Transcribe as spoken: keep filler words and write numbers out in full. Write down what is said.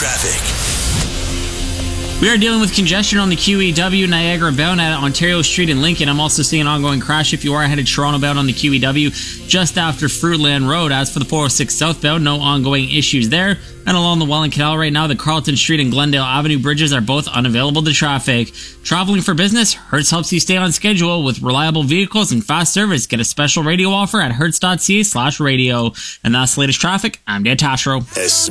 traffic. We are dealing with congestion on the Q E W Niagara bound at Ontario Street in Lincoln. I'm also seeing an ongoing crash if you are headed Toronto bound on the Q E W just after Fruitland Road. As for the four oh six southbound, no ongoing issues there. And along the Welland Canal right now, the Carleton Street and Glendale Avenue bridges are both unavailable to traffic. Traveling for business, Hertz helps you stay on schedule with reliable vehicles and fast service. Get a special radio offer at hertz.ca slash radio. And that's the latest traffic. I'm Dan Tashro.